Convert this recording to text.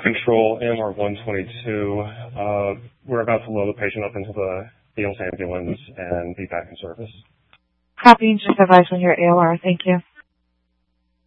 Control AMR 122. We're about to load the patient up into the EOS ambulance and be back in service. Copy, just advise when you're AOR. Thank you.